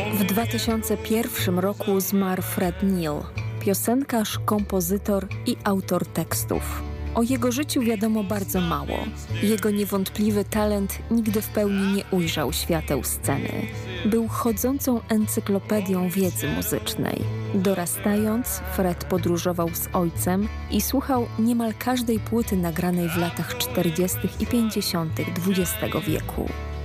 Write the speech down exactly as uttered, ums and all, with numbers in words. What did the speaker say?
W dwa tysiące pierwszym roku zmarł Fred Neil, piosenkarz, kompozytor i autor tekstów. O jego życiu wiadomo bardzo mało. Jego niewątpliwy talent nigdy w pełni nie ujrzał świateł sceny. Był chodzącą encyklopedią wiedzy muzycznej. Dorastając, Fred podróżował z ojcem i słuchał niemal każdej płyty nagranej w latach czterdziestych i pięćdziesiątych dwudziestego wieku.